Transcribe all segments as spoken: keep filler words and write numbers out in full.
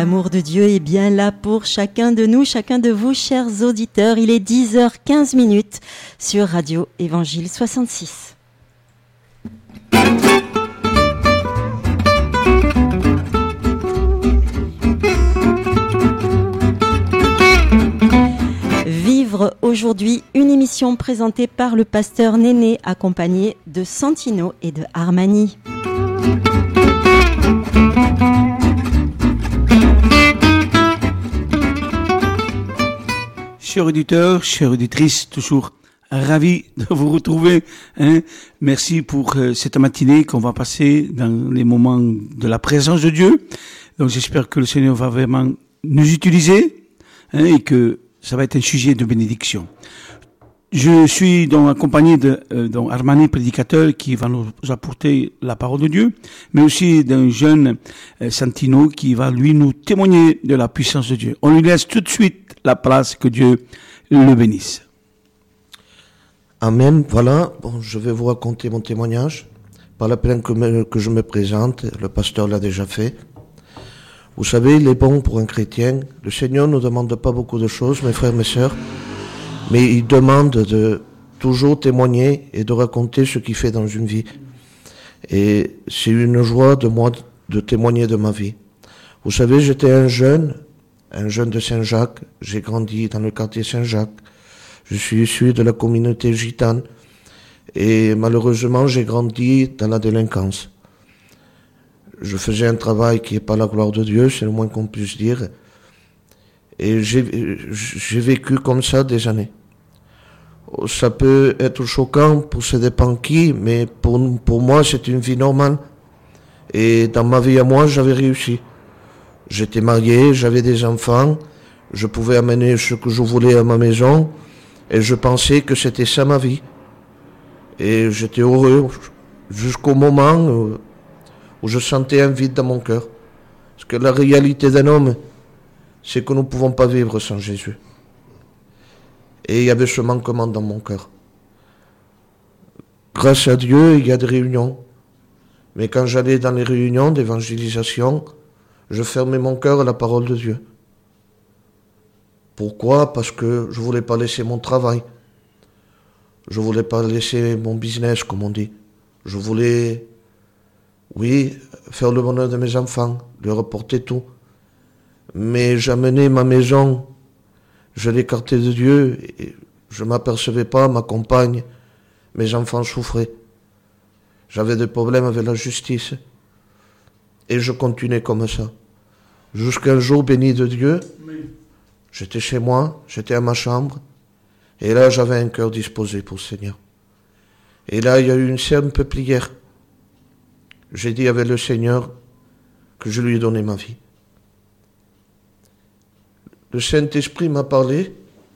L'amour de Dieu est bien là pour chacun de nous, chacun de vous, chers auditeurs. Il est dix heures quinze minutes sur Radio Évangile soixante-six. Vivre aujourd'hui, une émission présentée par le pasteur Néné, accompagné de Santino et de Armani. Chers auditeurs, chères auditrices, toujours ravi de vous retrouver. Hein. Merci pour euh, cette matinée qu'on va passer dans les moments de la présence de Dieu. Donc j'espère que le Seigneur va vraiment nous utiliser, hein, et que ça va être un sujet de bénédiction. Je suis donc accompagné de euh, donc Armani, prédicateur, qui va nous apporter la parole de Dieu, mais aussi d'un jeune euh, Santino qui va lui nous témoigner de la puissance de Dieu. On lui laisse tout de suite la place, que Dieu le bénisse. Amen. Voilà, bon, je vais vous raconter mon témoignage. Pas la peine que, me, que je me présente, le pasteur l'a déjà fait. Vous savez, il est bon pour un chrétien. Le Seigneur ne nous demande pas beaucoup de choses, mes frères, mes sœurs, mais il demande de toujours témoigner et de raconter ce qu'il fait dans une vie. Et c'est une joie de moi de témoigner de ma vie. Vous savez, j'étais un jeune, un jeune de Saint-Jacques. J'ai grandi dans le quartier Saint-Jacques. Je suis issu de la communauté gitane. Et malheureusement, j'ai grandi dans la délinquance. Je faisais un travail qui n'est pas la gloire de Dieu, c'est le moins qu'on puisse dire. Et j'ai, j'ai vécu comme ça des années. Ça peut être choquant pour ça dépend qui, mais pour, pour moi, c'est une vie normale. Et dans ma vie à moi, j'avais réussi. J'étais marié, j'avais des enfants, je pouvais amener ce que je voulais à ma maison, et je pensais que c'était ça ma vie. Et j'étais heureux jusqu'au moment où je sentais un vide dans mon cœur. Parce que la réalité d'un homme, c'est que nous ne pouvons pas vivre sans Jésus. Et il y avait ce manquement dans mon cœur. Grâce à Dieu, il y a des réunions. Mais quand j'allais dans les réunions d'évangélisation, je fermais mon cœur à la parole de Dieu. Pourquoi ? Parce que je ne voulais pas laisser mon travail. Je ne voulais pas laisser mon business, comme on dit. Je voulais, oui, faire le bonheur de mes enfants, leur apporter tout. Mais j'amenais ma maison, je l'écartais de Dieu, et je ne m'apercevais pas, ma compagne, mes enfants souffraient. J'avais des problèmes avec la justice. Et je continuais comme ça. Jusqu'à un jour béni de Dieu, j'étais chez moi, j'étais à ma chambre, et là j'avais un cœur disposé pour le Seigneur. Et là il y a eu une simple prière. J'ai dit avec le Seigneur que je lui ai donné ma vie. Le Saint-Esprit m'a parlé,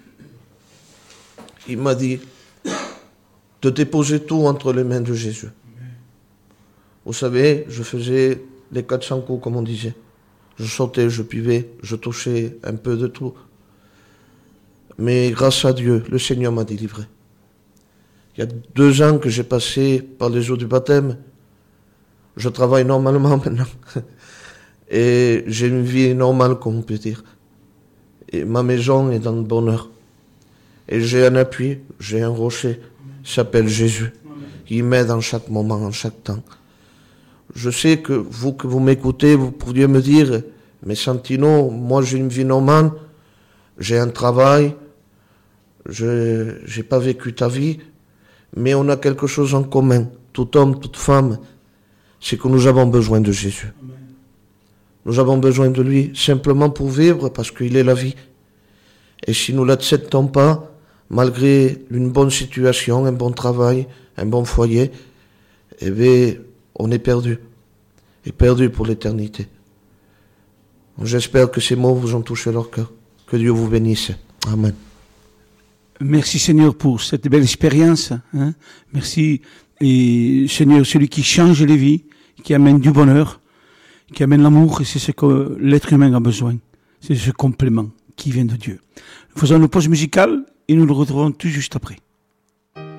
il m'a dit de déposer tout entre les mains de Jésus. Vous savez, je faisais les quatre cents coups, comme on disait. Je sautais, je buvais, je touchais un peu de tout. Mais grâce à Dieu, le Seigneur m'a délivré. Il y a deux ans que j'ai passé par les eaux du baptême. Je travaille normalement maintenant. Et j'ai une vie normale, comme on peut dire. Et ma maison est dans le bonheur. Et j'ai un appui, j'ai un rocher, il s'appelle Jésus. Il m'aide en chaque moment, en chaque temps. Je sais que vous, que vous m'écoutez, vous pourriez me dire, mais Santino, moi j'ai une vie normale, j'ai un travail, je n'ai pas vécu ta vie, mais on a quelque chose en commun, tout homme, toute femme, c'est que nous avons besoin de Jésus. Amen. Nous avons besoin de lui simplement pour vivre, parce qu'il est la vie. Et si nous ne l'acceptons pas, malgré une bonne situation, un bon travail, un bon foyer, eh bien, on est perdu. Et perdu pour l'éternité. J'espère que ces mots vous ont touché leur cœur. Que Dieu vous bénisse. Amen. Merci Seigneur pour cette belle expérience. Hein. Merci et Seigneur, celui qui change les vies, qui amène du bonheur, qui amène l'amour, et c'est ce que l'être humain a besoin. C'est ce complément qui vient de Dieu. Nous faisons une pause musicale et nous le retrouvons tout juste après.